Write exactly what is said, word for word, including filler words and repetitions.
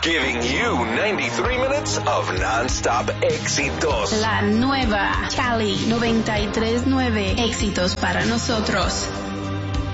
Giving you ninety-three minutes of non-stop éxitos. La nueva Cali noventa y tres nueve, éxitos para nosotros.